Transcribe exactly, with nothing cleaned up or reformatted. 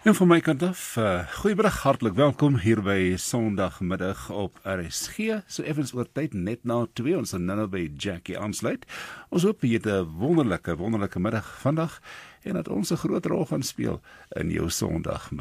En van my kant af, uh, goeiemiddag, hartlik welkom hier by Sondagmiddag op R S G. So effens oor tyd net na twee, ons gaan nou by Jackie aansluit. Ons hoop jy het 'n wonderlike, wonderlike middag vandag en dat ons 'n groot rol gaan speel in jou Sondagmiddag.